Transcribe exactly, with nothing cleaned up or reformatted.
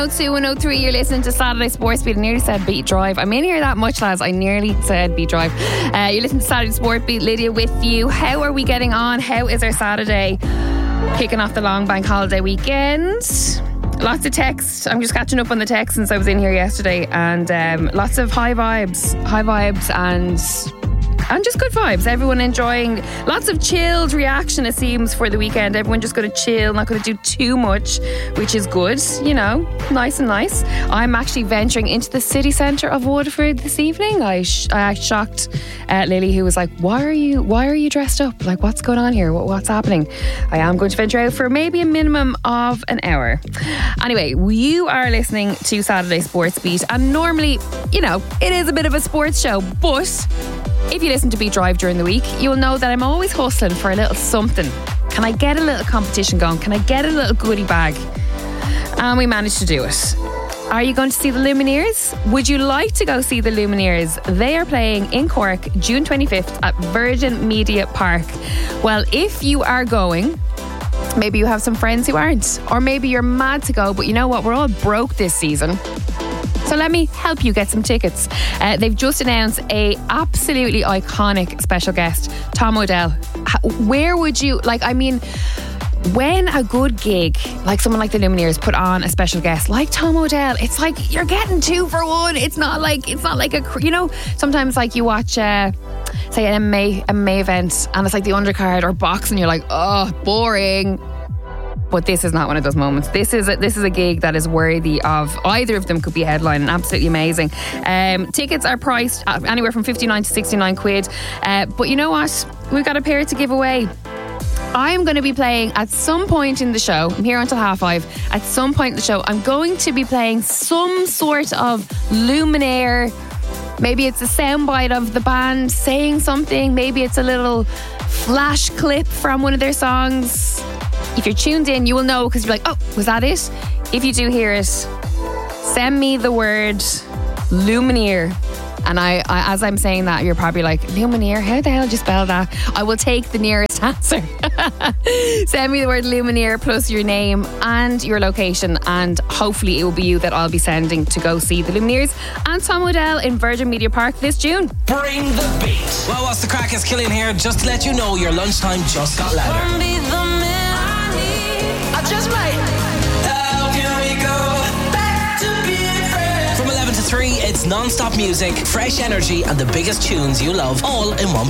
oh two one oh three, you're listening to Saturday Sports Beat. I nearly said Beat Drive. I mean, hear that much, lads. I nearly said Beat Drive. Uh, you're listening to Saturday Sport Beat. Lydia with you. How are we getting on? How is our Saturday? Kicking off the long bank holiday weekend. Lots of texts. I'm just catching up on the texts since I was in here yesterday, and um, lots of high vibes, high vibes, and and just good vibes. Everyone enjoying lots of chilled reaction, it seems, for the weekend. Everyone just going to chill, not going to do too much, which is good. You know, nice and nice. I'm actually venturing into the city centre of Waterford this evening. I sh- I shocked uh, Lily, who was like, "Why are you? Why are you dressed up? Like, what's going on here? What, what's happening?" I am going to venture out for maybe a minimum of an hour. Anyway, you are listening to Saturday Sports Beat, and normally, you know, it is a bit of a sports show, but if you listen to Beat Drive during the week, you'll know that I'm always hustling for a little something. Can I get a little competition going? Can I get a little goodie bag? And we managed to do it. Are you going to see the Lumineers? Would you like to go see the Lumineers? They are playing in Cork, June twenty-fifth at Virgin Media Park. Well, if you are going, maybe you have some friends who aren't, or maybe you're mad to go, but you know what? We're all broke this season. So let me help you get some tickets. Uh, they've just announced a absolutely iconic special guest, Tom Odell. Where would you, like, I mean, when a good gig, like someone like the Lumineers, put on a special guest like Tom Odell, it's like you're getting two for one. It's not like, it's not like a, you know, sometimes like you watch, uh, say an M M A, M M A event, and it's like the undercard or boxing, you're like, oh, boring. But this is not one of those moments. This is a, this is a gig that is worthy of, either of them could be headlining. Absolutely amazing. Um, tickets are priced at anywhere from fifty-nine to sixty-nine quid. Uh, but you know what? We've got a pair to give away. I'm going to be playing at some point in the show. I'm here until half five. At some point in the show, I'm going to be playing some sort of Luminaire. Maybe it's a soundbite of the band saying something. Maybe it's a little flash clip from one of their songs. If you're tuned in, you will know, because you're like, oh, was that it? If you do hear it, send me the word Lumineer. And I, I, as I'm saying that, you're probably like, Lumineer? How the hell do you spell that? I will take the nearest answer. Send me the word Lumineer plus your name and your location, and hopefully it will be you that I'll be sending to go see the Lumineers and Tom Odell in Virgin Media Park this June. Bring the beat. Well, what's the crack? It's Killian here. Just to let you know, your lunchtime just got louder. I just might. How can we go back to being friends? From eleven to three, it's non-stop music, fresh energy, and the biggest tunes you love, all in one